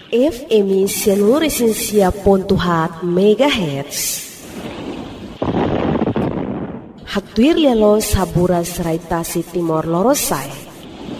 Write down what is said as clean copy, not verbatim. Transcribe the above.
FM 105.7 MHz. Hatuir lelo sabura serai Tasik Timor Lorosai.